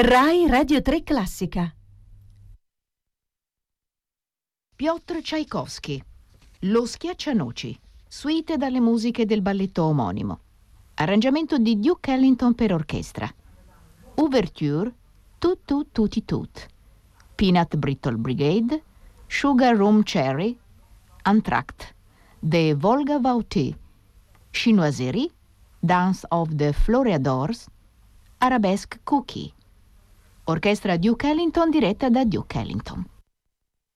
Rai Radio 3 Classica. Piotr Tchaikovsky, Lo Schiaccianoci, suite dalle musiche del balletto omonimo. Arrangiamento di Duke Ellington per orchestra. Ouverture, Tut Tut Tutti Tut. Peanut Brittle Brigade, Sugar Rum Cherry, Entr'acte, The Volga Vautée, Chinoiserie, Dance of the Floreadors, Arabesque Cookie. Orchestra Duke Ellington diretta da Duke Ellington.